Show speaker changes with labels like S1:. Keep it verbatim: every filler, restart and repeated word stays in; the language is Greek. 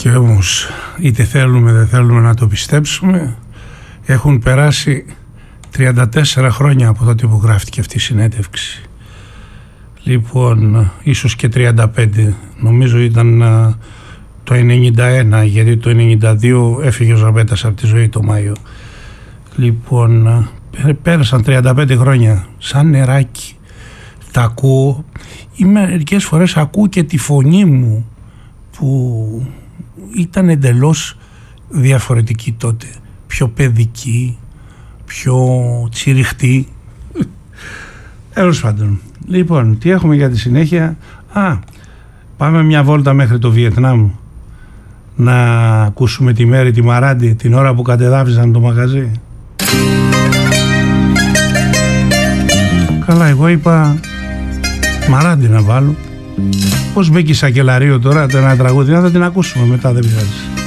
S1: Και όμως είτε θέλουμε δεν θέλουμε να το πιστέψουμε, έχουν περάσει τριάντα τέσσερα χρόνια από τότε που γράφτηκε αυτή η συνέντευξη. Λοιπόν, ίσως και τριάντα πέντε, νομίζω ήταν το ενενήντα ένα, γιατί το ενενήντα δύο έφυγε ο Ζαμπέτας από τη ζωή το Μάιο. Λοιπόν, πέρασαν τριάντα πέντε χρόνια σαν νεράκι. Τα ακούω ή μερικές φορές ακούω και τη φωνή μου που ήταν εντελώς διαφορετική τότε, πιο παιδική, πιο τσιριχτή. Τέλος πάντων. Λοιπόν, τι έχουμε για τη συνέχεια? Α, πάμε μια βόλτα μέχρι το Βιετνάμ να ακούσουμε τη Μέρη τη Μαράντι την ώρα που κατεδάφιζαν το μαγαζί. Καλά, εγώ είπα Μαράντι να βάλω. Πώς μπήκε η Σακελαρίου τώρα το ένα τραγούδι, να θα την ακούσουμε μετά, δεν πειράζει.